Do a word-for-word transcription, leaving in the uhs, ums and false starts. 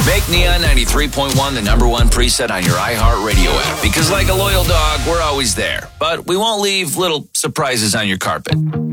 Make Neon ninety-three point one the number one preset on your iHeartRadio app. Because like a loyal dog, we're always there. But we won't leave little surprises on your carpet.